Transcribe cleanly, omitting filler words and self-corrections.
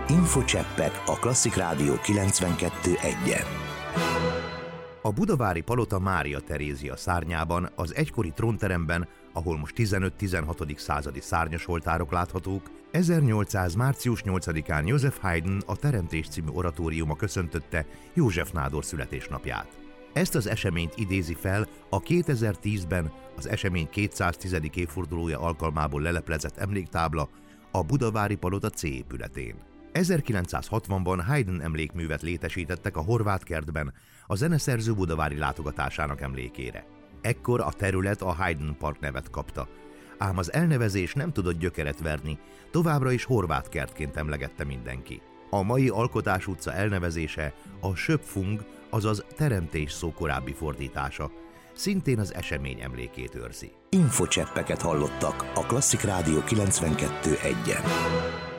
Infocseppek a Klasszik Rádió 92.1-en. A budavári palota Mária Terézia szárnyában, az egykori trónteremben, ahol most 15-16. századi szárnyas oltárok láthatók, 1800. március 8-án Joseph Haydn a Teremtés című oratóriuma köszöntötte József nádor születésnapját. Ezt az eseményt idézi fel a 2010-ben az esemény 210. évfordulója alkalmából leleplezett emléktábla a budavári palota C épületén. 1960-ban Haydn emlékművet létesítettek a Horvátkertben a zeneszerző budavári látogatásának emlékére. Ekkor a terület a Haydn Park nevet kapta, ám az elnevezés nem tudott gyökeret verni, továbbra is Horvátkertként emlegette mindenki. A mai Alkotás utca elnevezése a Schöpfung, azaz teremtés szó korábbi fordítása, szintén az esemény emlékét őrzi. Infocseppeket hallottak a Klasszik Rádió 92.1-en.